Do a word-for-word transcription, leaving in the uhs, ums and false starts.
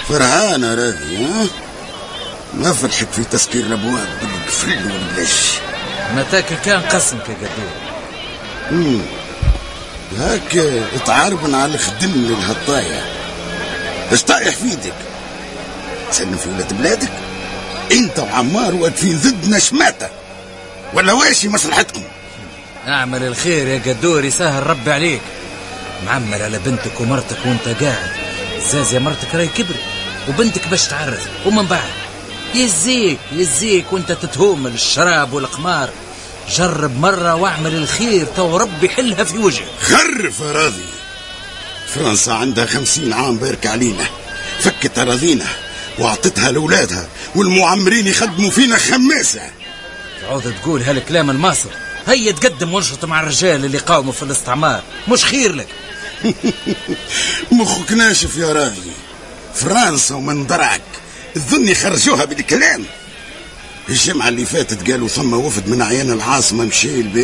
فرحانة راضي ها؟ ما فرحك في تسكير الابواب بالقفل والبلاش. متاك كان قسمك يا قدور. امم هاك اتعاربنا على خدم للهطايا. اش طايح في يدك؟ تسلم في ولاد بلادك؟ انت وعمار واقفين ضدنا شماتة ولا واشي مصلحتكم؟ اعمل الخير يا قدور يسهل ربي عليك. معمر على بنتك ومرتك وانت قاعد. زاز يا مرتك راي كبري وبنتك باش تعرس ومن بعد يزيك يزيك وانت تتهوم الشراب والقمار. جرب مرة واعمل الخير تو ربي حلها في وجهك. خرف راضي. فرنسا عندها خمسين عام بارك علينا، فكت أراضينا واعطتها لأولادها والمعمرين يخدموا فينا خماسة. تعود تقول هالكلام الماصر؟ هيا تقدم وانشط مع الرجال اللي قاوموا في الاستعمار، مش خير لك. مخك ناشف يا راضي. فرنسا ومن درعك الظن يخرجوها بالكلام. الجمعة اللي فاتت قالوا ثم وفد من عيان العاصمة مشي